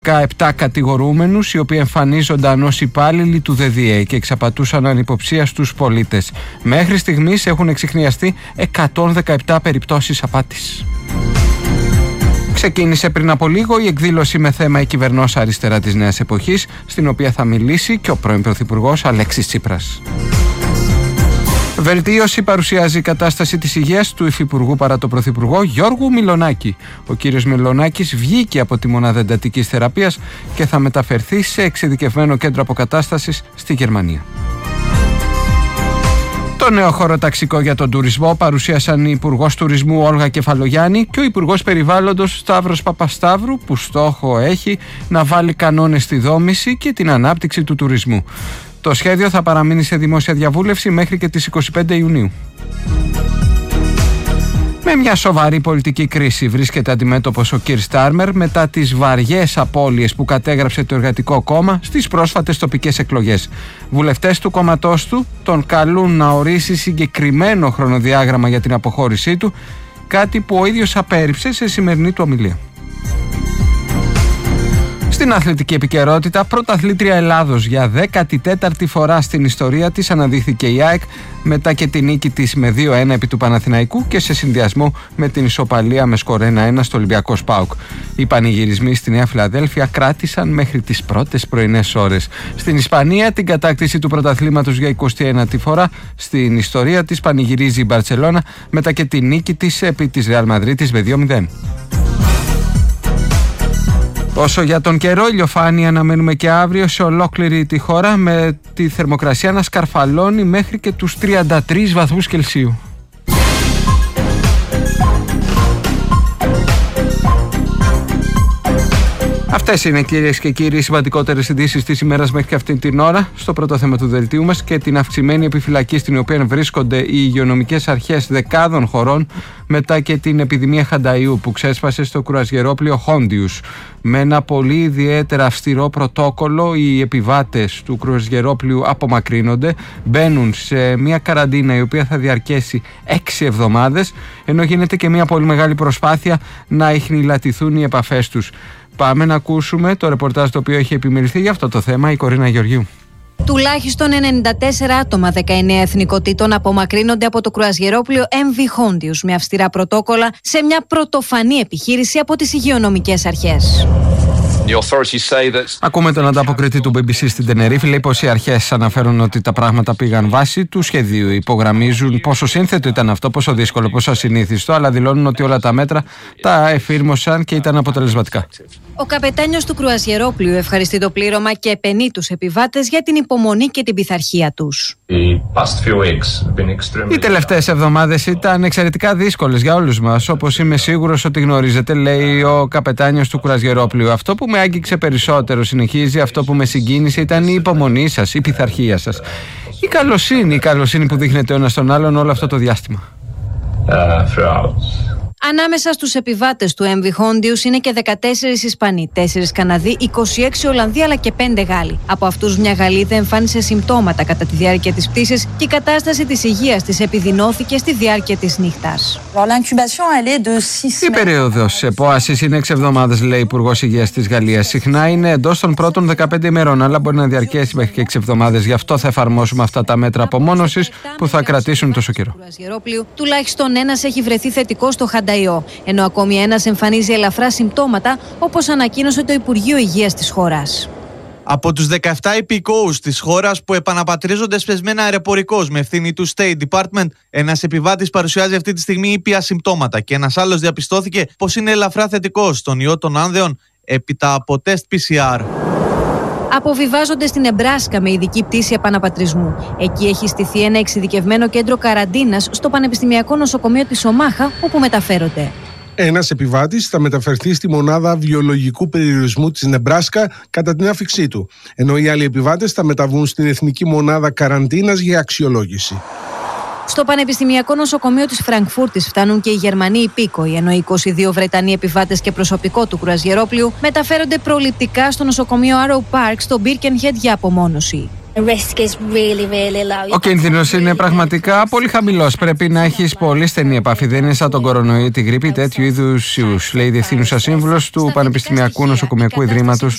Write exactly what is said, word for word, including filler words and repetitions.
δεκαεπτά κατηγορούμενους οι οποίοι εμφανίζονταν ως υπάλληλοι του ντι ντι έι και εξαπατούσαν ανυποψία στους πολίτες. Μέχρι στιγμής έχουν εξιχνιαστεί εκατόν δεκαεπτά περιπτώσεις απάτης. Ξεκίνησε πριν από λίγο η εκδήλωση με θέμα «Η κυβερνός αριστερά της νέας εποχής», στην οποία θα μιλήσει και ο πρώην Πρωθυπουργός Αλέξης Τσίπρας. Βελτίωση παρουσιάζει η κατάσταση της υγείας του Υφυπουργού παρά το Πρωθυπουργό Γιώργου Μιλονάκη. Ο κύριος Μιλονάκης βγήκε από τη μονάδα εντατικής θεραπείας και θα μεταφερθεί σε εξειδικευμένο κέντρο αποκατάστασης στη Γερμανία. Το νέο χωροταξικό για τον τουρισμό παρουσίασαν η Υπουργός Τουρισμού Όλγα Κεφαλογιάννη και ο Υπουργός Περιβάλλοντος Σταύρος Παπασταύρου, που στόχο έχει να βάλει κανόνες στη δόμηση και την ανάπτυξη του τουρισμού. Το σχέδιο θα παραμείνει σε δημόσια διαβούλευση μέχρι και τις είκοσι πέντε Ιουνίου. Με μια σοβαρή πολιτική κρίση βρίσκεται αντιμέτωπος ο Κιρ Στάρμερ μετά τις βαριές απώλειες που κατέγραψε το Εργατικό Κόμμα στις πρόσφατες τοπικές εκλογές. Βουλευτές του κόμματός του τον καλούν να ορίσει συγκεκριμένο χρονοδιάγραμμα για την αποχώρησή του, κάτι που ο ίδιος απέρριψε σε σημερινή του ομιλία. Στην αθλητική επικαιρότητα, πρωταθλήτρια Ελλάδος για δέκατη τέταρτη φορά στην ιστορία της αναδείχθηκε η ΑΕΚ μετά και τη νίκη της με δύο ένα επί του Παναθηναϊκού και σε συνδυασμό με την ισοπαλία με σκορ ένα ένα στο Ολυμπιακό ΠΑΟΚ. Οι πανηγυρισμοί στη Νέα Φιλαδέλφια κράτησαν μέχρι τις πρώτες πρωινές ώρες. Στην Ισπανία, την κατάκτηση του πρωταθλήματος για εικοστή ένατη φορά στην ιστορία της πανηγυρίζει η Μπαρτσελώνα μετά και τη νίκη της επί της Ρεάλ Μαδρίτης με δύο μηδέν. Όσο για τον καιρό, ηλιοφάνεια αναμένουμε και αύριο σε ολόκληρη τη χώρα, με τη θερμοκρασία να σκαρφαλώνει μέχρι και τους τριάντα τρεις βαθμούς Κελσίου. Αυτές είναι, κυρίες και κύριοι, οι σημαντικότερες ειδήσεις της ημέρας μέχρι και αυτή την ώρα. Στο πρώτο θέμα του δελτίου μας και την αυξημένη επιφυλακή στην οποία βρίσκονται οι υγειονομικές αρχές δεκάδων χωρών μετά και την επιδημία χανταϊού που ξέσπασε στο κρουαζιερόπλοιο Χόντιους. Με ένα πολύ ιδιαίτερα αυστηρό πρωτόκολλο, οι επιβάτες του κρουαζιερόπλοιου απομακρύνονται, μπαίνουν σε μια καραντίνα η οποία θα διαρκέσει έξι εβδομάδες, ενώ γίνεται και μια πολύ μεγάλη προσπάθεια να ιχνηλατηθούν οι επαφές τους. Πάμε να ακούσουμε το ρεπορτάζ το οποίο έχει επιμεληθεί για αυτό το θέμα η Κορίνα Γεωργίου. Τουλάχιστον ενενήντα τέσσερα άτομα δεκαεννέα εθνικοτήτων απομακρύνονται από το κρουαζιερόπλοιο εμ βι Hondius με αυστηρά πρωτόκολλα σε μια πρωτοφανή επιχείρηση από τις υγειονομικές αρχές. Ακούμε τον ανταποκριτή του μπι μπι σι στην Τενερίφη. Λέει πως οι αρχές αναφέρουν ότι τα πράγματα πήγαν βάσει του σχεδίου. Υπογραμμίζουν πόσο σύνθετο ήταν αυτό, πόσο δύσκολο, πόσο ασυνήθιστο, αλλά δηλώνουν ότι όλα τα μέτρα τα εφήρμοσαν και ήταν αποτελεσματικά. Ο καπετάνιος του κρουαζιερόπλοιου ευχαριστεί το πλήρωμα και επενεί τους επιβάτες για την υπομονή και την πειθαρχία τους. Οι τελευταίες εβδομάδες ήταν εξαιρετικά δύσκολες για όλους μας, όπως είμαι σίγουρος ότι γνωρίζετε, λέει ο καπετάνιος του κρουαζιερόπλοιου. Αυτό που με άγγιξε περισσότερο, συνεχίζει, αυτό που με συγκίνησε ήταν η υπομονή σας, η πειθαρχία σας. Η καλοσύνη, η καλοσύνη που δείχνετε ο ένας τον άλλον όλο αυτό το διάστημα. Uh, Ανάμεσα στους επιβάτες του εμ βι Hondius είναι και δεκατέσσερις Ισπανοί, τέσσερις Καναδοί, είκοσι έξι Ολλανδοί αλλά και πέντε Γάλλοι. Από αυτούς μια Γαλλίδα εμφάνισε συμπτώματα κατά τη διάρκεια της πτήσης και η κατάσταση της υγείας της επιδεινώθηκε στη διάρκεια της νύχτας. Η περίοδος επόασης είναι έξι εβδομάδες, λέει η Υπουργός Υγείας της Γαλλίας. Συχνά είναι εντός των πρώτων δεκαπέντε ημερών, αλλά μπορεί να διαρκέσει μέχρι και έξι εβδομάδες. Γι' αυτό θα εφαρμόσουμε αυτά τα μέτρα απομόνωσης που θα κρατήσουν τόσο καιρό. Τουλάχιστον ένας έχει βρεθεί θετικό στο Χανταϊό, ενώ ακόμη ένας εμφανίζει ελαφρά συμπτώματα, όπως ανακοίνωσε το Υπουργείο Υγείας της χώρας. Από τους δεκαεπτά υπηκόους της χώρας που επαναπατρίζονται σπεσμένα αεροπορικώς με ευθύνη του State Department, ένας επιβάτης παρουσιάζει αυτή τη στιγμή ήπια συμπτώματα και ένας άλλος διαπιστώθηκε πως είναι ελαφρά θετικός στον ιό των άνδεων έπειτα από τεστ πι σι αρ. Αποβιβάζονται στην Νεμπράσκα με ειδική πτήση επαναπατρισμού. Εκεί έχει στηθεί ένα εξειδικευμένο κέντρο καραντίνας στο Πανεπιστημιακό Νοσοκομείο της Ομάχα, όπου μεταφέρονται. Ένας επιβάτης θα μεταφερθεί στη μονάδα βιολογικού περιορισμού της Νεμπράσκα κατά την άφιξή του, ενώ οι άλλοι επιβάτες θα μεταβούν στην Εθνική Μονάδα Καραντίνας για αξιολόγηση. Στο Πανεπιστημιακό Νοσοκομείο της Φραγκφούρτης φτάνουν και οι Γερμανοί υπήκοοι, ενώ οι είκοσι δύο Βρετανοί επιβάτες και προσωπικό του κρουαζιερόπλοιου μεταφέρονται προληπτικά στο νοσοκομείο Arrow Park στο Birkenhead για απομόνωση. Ο κίνδυνος είναι πραγματικά πολύ χαμηλός. Πρέπει να έχεις πολύ στενή επαφή. Δεν είναι σαν τον κορονοϊό ή τη γρίπη, τέτοιου είδους ιούς, λέει η Διευθύνουσα Σύμβουλος του Πανεπιστημιακού Νοσοκομειακού Ιδρύματος